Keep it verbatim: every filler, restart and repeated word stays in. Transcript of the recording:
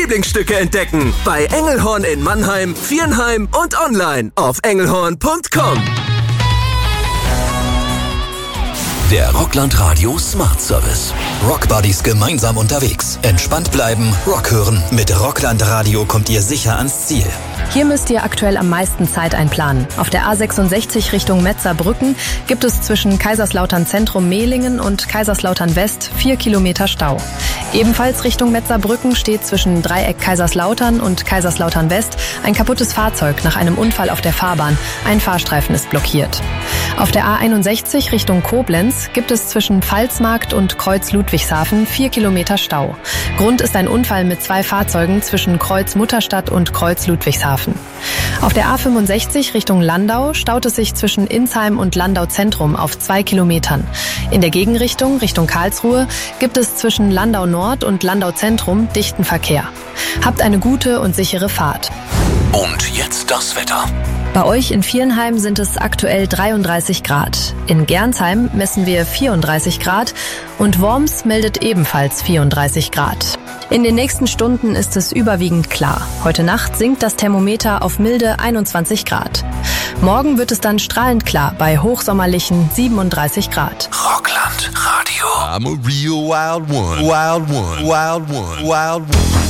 Lieblingsstücke entdecken bei Engelhorn in Mannheim, Viernheim und online auf engelhorn punkt com. Der Rockland Radio Smart Service. Rockbuddies gemeinsam unterwegs. Entspannt bleiben, Rock hören. Mit Rockland Radio kommt ihr sicher ans Ziel. Hier müsst ihr aktuell am meisten Zeit einplanen. Auf der A sechsundsechzig Richtung Metzerbrücken gibt es zwischen Kaiserslautern Zentrum Mehlingen und Kaiserslautern West vier Kilometer Stau. Ebenfalls Richtung Metzerbrücken steht zwischen Dreieck Kaiserslautern und Kaiserslautern West ein kaputtes Fahrzeug nach einem Unfall auf der Fahrbahn. Ein Fahrstreifen ist blockiert. Auf der A einundsechzig Richtung Koblenz gibt es zwischen Pfalzmarkt und Kreuz Ludwigshafen vier Kilometer Stau. Grund ist ein Unfall mit zwei Fahrzeugen zwischen Kreuz Mutterstadt und Kreuz Ludwigshafen. Auf der A fünfundsechzig Richtung Landau staut es sich zwischen Insheim und Landau Zentrum auf zwei Kilometern. In der Gegenrichtung, Richtung Karlsruhe, gibt es zwischen Landau Nord und Landau Zentrum dichten Verkehr. Habt eine gute und sichere Fahrt. Und jetzt das Wetter. Bei euch in Viernheim sind es aktuell dreiunddreißig Grad. In Gernsheim messen wir vierunddreißig Grad und Worms meldet ebenfalls vierunddreißig Grad. In den nächsten Stunden ist es überwiegend klar. Heute Nacht sinkt das Thermometer auf milde einundzwanzig Grad. Morgen wird es dann strahlend klar bei hochsommerlichen siebenunddreißig Grad. Rockland Radio. I'm a real wild one. Wild one. Wild one. Wild one.